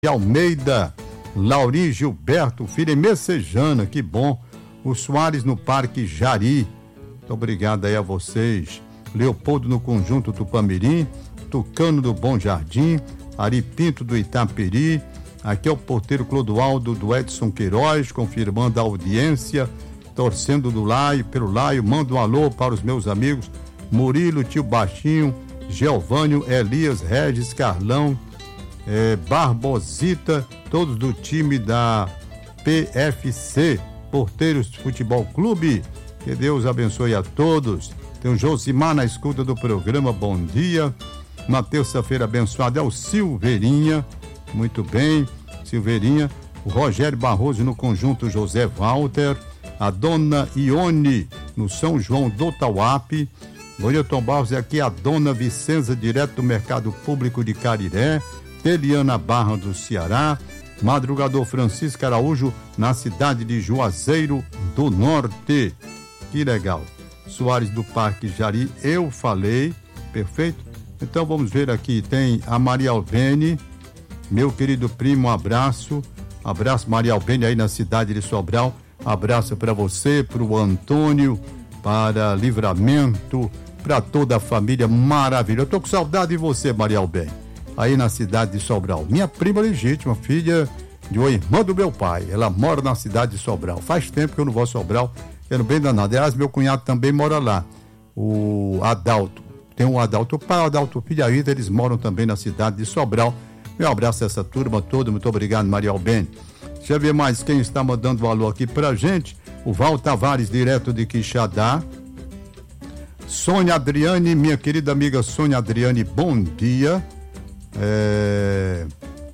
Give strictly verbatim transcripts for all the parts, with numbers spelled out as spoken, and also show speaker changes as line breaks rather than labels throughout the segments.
Almeida, Lauri Gilberto, filha Messejana, que bom. O Soares no Parque Jari, muito obrigado aí a vocês. Leopoldo no Conjunto Tupamirim, Tucano do Bom Jardim, Ari Pinto do Itaperi, aqui é o porteiro Clodoaldo do Edson Queiroz, confirmando a audiência, torcendo do Laio, pelo Laio, mando um alô para os meus amigos Murilo, Tio Baixinho, Geovânio, Elias, Regis, Carlão, É, Barbosita, todos do time da P F C, Porteiros Futebol Clube. Que Deus abençoe a todos. Tem o Josimar na escuta do programa, bom dia. Uma terça-feira abençoada é o Silveirinha, muito bem, Silveirinha. O Rogério Barroso no Conjunto José Walter, a dona Ione no São João do Tauape. Goiaton Barros é aqui a dona Vicenza, direto do Mercado Público de Cariré. Eliana Barra do Ceará, Madrugador Francisco Araújo na cidade de Juazeiro do Norte. Que legal. Soares do Parque Jari, eu falei, perfeito? Então vamos ver aqui, tem a Maria Albene, meu querido primo, um abraço, abraço Maria Albene aí na cidade de Sobral, abraço para você, para o Antônio, para Livramento, para toda a família maravilhosa. Eu tô com saudade de você, Maria Albene, aí na cidade de Sobral. Minha prima legítima, filha de uma irmã do meu pai. Ela mora na cidade de Sobral. Faz tempo que eu não vou a Sobral, quero bem danado. Aliás, meu cunhado também mora lá, o Adalto. Tem um Adalto, o pai, o Adalto, filho ainda, eles moram também na cidade de Sobral. Meu abraço a essa turma toda, muito obrigado, Maria Albene. Deixa eu ver mais quem está mandando alô aqui pra gente. O Val Tavares, direto de Quixadá. Sônia Adriane, minha querida amiga Sônia Adriane, bom dia. É...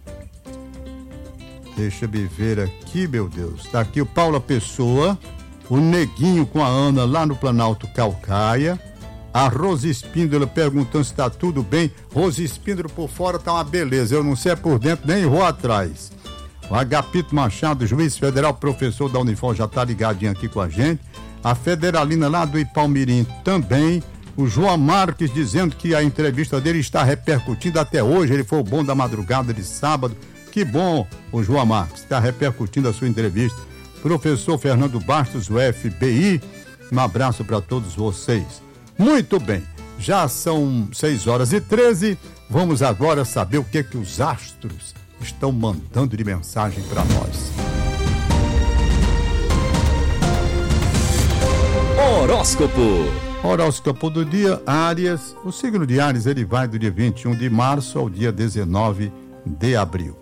Deixa eu ver aqui, meu Deus. Tá aqui o Paula Pessoa, o Neguinho com a Ana lá no Planalto Calcaia. A Rose Espíndola perguntando se tá tudo bem. Rose Espíndola por fora tá uma beleza, eu não sei é por dentro, nem vou atrás. O Agapito Machado, juiz federal, professor da Unifor, já tá ligadinho aqui com a gente. A Federalina lá do Ipalmirim também. O João Marques dizendo que a entrevista dele está repercutindo até hoje. Ele foi o bom da madrugada de sábado. Que bom, o João Marques, está repercutindo a sua entrevista. Professor Fernando Bastos, o F B I, um abraço para todos vocês. Muito bem, já são seis horas e treze. Vamos agora saber o que, que os astros estão mandando de mensagem para nós.
Horóscopo.
Horóscopo do dia, Áries. O signo de Áries, ele vai do dia vinte e um de março ao dia dezenove de abril.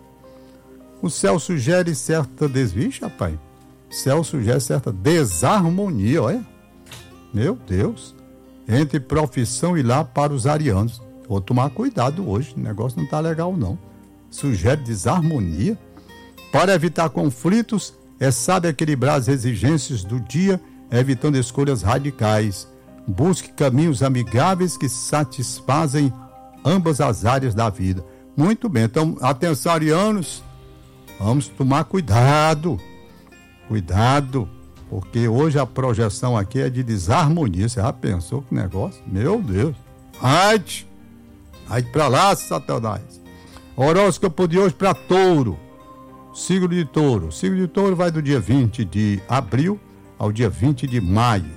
O céu sugere certa desvixe, rapaz. O céu sugere certa desarmonia, olha. Meu Deus. Entre profissão e lá para os arianos. Vou tomar cuidado hoje, o negócio não tá legal não. Sugere desarmonia. Para evitar conflitos, é sábio equilibrar as exigências do dia, evitando escolhas radicais. Busque caminhos amigáveis que satisfazem ambas as áreas da vida. Muito bem, então, atenção, arianos, vamos tomar cuidado, cuidado, porque hoje a projeção aqui é de desarmonia. Você já pensou que negócio? Meu Deus, ai, ai pra lá, Satanás. Horóscopo de hoje para Touro, signo de Touro. Signo de Touro vai do dia vinte de abril ao dia vinte de maio.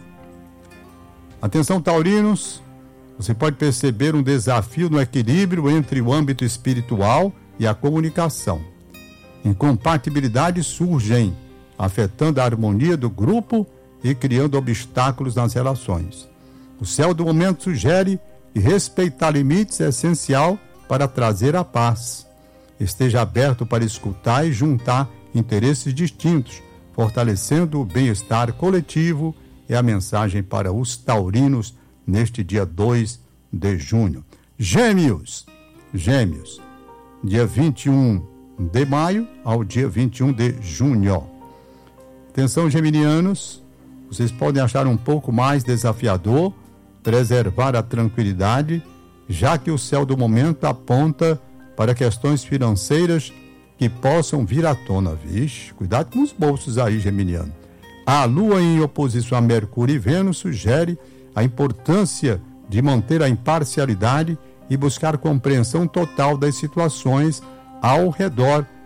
Atenção, taurinos, você pode perceber um desafio no equilíbrio entre o âmbito espiritual e a comunicação. Incompatibilidades surgem, afetando a harmonia do grupo e criando obstáculos nas relações. O céu do momento sugere que respeitar limites é essencial para trazer a paz. Esteja aberto para escutar e juntar interesses distintos, fortalecendo o bem-estar coletivo. É a mensagem para os taurinos neste dia dois de junho. Gêmeos, Gêmeos, dia vinte e um de maio ao dia vinte e um de junho. Atenção, geminianos, vocês podem achar um pouco mais desafiador preservar a tranquilidade, já que o céu do momento aponta para questões financeiras que possam vir à tona. Vixe, cuidado com os bolsos aí, geminiano. A Lua em oposição a Mercúrio e Vênus sugere a importância de manter a imparcialidade e buscar compreensão total das situações ao redor